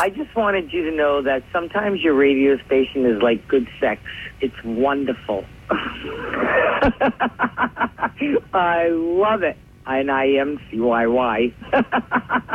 I just wanted you to know that sometimes your radio station is like good sex. It's wonderful. I love it. And I am CYY.